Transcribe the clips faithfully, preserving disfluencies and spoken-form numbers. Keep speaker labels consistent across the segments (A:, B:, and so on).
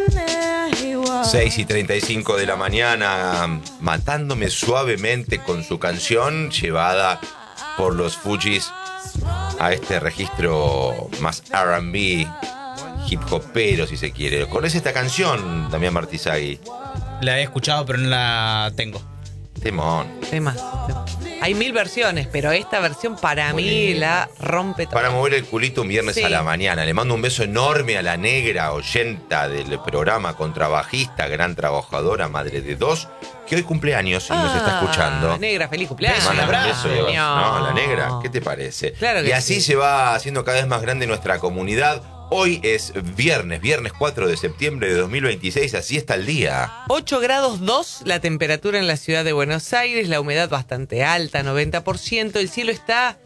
A: seis y treinta y cinco de la mañana, matándome suavemente con su canción llevada por los Fugees a este registro más R and B, hip hopero si se quiere. ¿Conoces esta canción, Damián Martizagui?
B: La he escuchado pero no la tengo.
A: Temón.
C: Temas. Hay mil versiones, pero esta versión para
A: Muy
C: mí
A: bien.
C: la rompe todo.
A: Para mover el culito un viernes
C: Sí.
A: a la mañana. Le mando un beso enorme a la negra oyenta del programa, contrabajista, gran trabajadora, madre de dos, que hoy cumpleaños y nos está escuchando.
C: Negra, feliz cumpleaños.
A: Manda un
B: abrazo.
A: beso,
C: señor.
A: ¿no? La negra, ¿qué te parece?
C: Claro que
A: y así
C: sí.
A: se va haciendo cada vez más grande nuestra comunidad. Hoy es viernes, viernes cuatro de septiembre de dos mil veintiséis, así está el día.
C: ocho grados dos la temperatura en la ciudad de Buenos Aires, la humedad bastante alta, noventa por ciento, el cielo está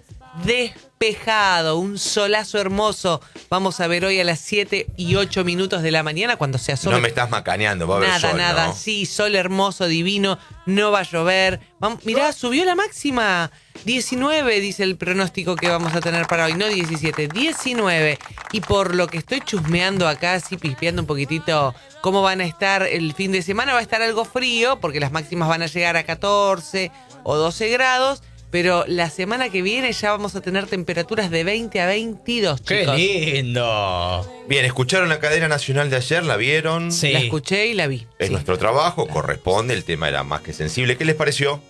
C: despejado, un solazo hermoso. Vamos a ver hoy a las siete y ocho minutos de la mañana cuando se asome.
A: No me estás macaneando, va a haber
C: Nada,
A: sol,
C: nada,
A: ¿no?
C: sí, sol hermoso, divino, no va a llover. Vamos, mirá, subió la máxima. diecinueve dice el pronóstico que vamos a tener para hoy, no diecisiete, diecinueve. Y por lo que estoy chusmeando acá, así pispeando un poquitito cómo van a estar el fin de semana, va a estar algo frío, porque las máximas van a llegar a catorce o doce grados. Pero la semana que viene ya vamos a tener temperaturas de veinte a veintidós,
B: ¡Qué
C: chicos.
B: lindo!
A: Bien, ¿escucharon la cadena nacional de ayer? ¿La vieron?
B: Sí.
C: La escuché y la vi.
A: Es
C: Sí.
A: nuestro trabajo, corresponde, el tema era más que sensible. ¿Qué les pareció?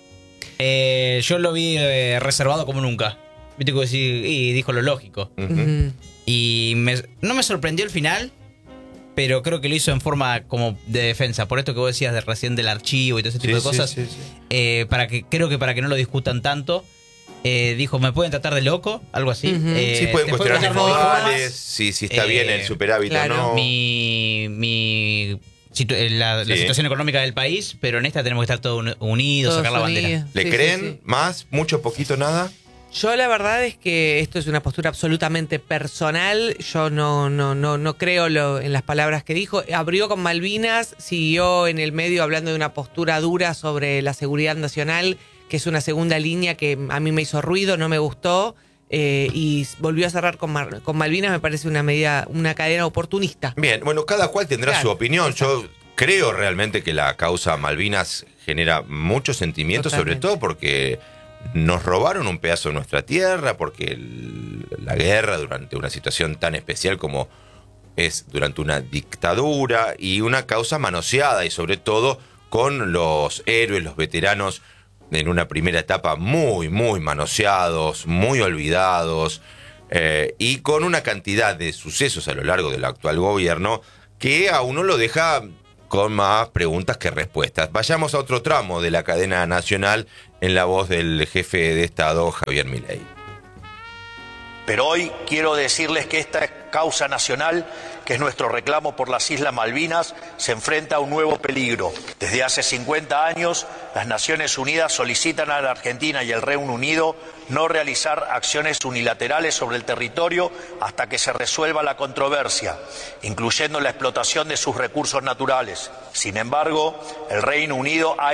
B: Eh, yo lo vi eh, reservado como nunca. Viste que decir, y dijo lo lógico.
A: Ujú.
C: Ujú.
B: Y me- no me sorprendió el final, pero creo que lo hizo en forma como de defensa. Por esto que vos decías de recién del archivo y todo ese tipo
A: Sí,
B: de
A: sí,
B: cosas.
A: sí, sí.
B: Eh, para que, creo que para que no lo discutan tanto. Eh, dijo, ¿me pueden tratar de loco? Algo así.
C: Ujú.
B: Eh,
A: Sí, pueden
B: después
A: cuestionar mis
B: me dijo
A: modales,
B: más.
A: si, si está
B: Eh,
A: bien el superávit
C: claro.
A: o no.
B: Mi, mi situ- eh, la, la
A: Sí.
B: situación económica del país, pero en esta tenemos que estar todos uni- unidos,
C: Todos
B: sacar la bandera.
C: unidos.
A: ¿Le
C: Sí,
A: creen
C: sí, sí.
A: más, mucho, poquito, nada?
C: Yo la verdad es que esto es una postura absolutamente personal. Yo no, no, no, no creo lo, en las palabras que dijo. Abrió con Malvinas, siguió en el medio hablando de una postura dura sobre la seguridad nacional, que es una segunda línea que a mí me hizo ruido, no me gustó. Eh, y volvió a cerrar con, Mar- con Malvinas, me parece una medida, una cadena oportunista.
A: Bien, bueno, cada cual tendrá
C: Claro,
A: su opinión. Yo creo realmente que la causa Malvinas genera muchos sentimientos, sobre
C: Totalmente.
A: todo porque nos robaron un pedazo de nuestra tierra, porque el- la guerra durante una situación tan especial como es durante una dictadura y una causa manoseada y sobre todo con los héroes, los veteranos en una primera etapa muy, muy manoseados, muy olvidados eh, y con una cantidad de sucesos a lo largo del actual gobierno que a uno lo deja con más preguntas que respuestas. Vayamos a otro tramo de la cadena nacional en la voz del jefe de Estado, Javier Milei.
D: Pero hoy quiero decirles que esta causa nacional, que es nuestro reclamo por las Islas Malvinas, se enfrenta a un nuevo peligro. Desde hace cincuenta años, las Naciones Unidas solicitan a la Argentina y al Reino Unido no realizar acciones unilaterales sobre el territorio hasta que se resuelva la controversia, incluyendo la explotación de sus recursos naturales. Sin embargo, el Reino Unido ha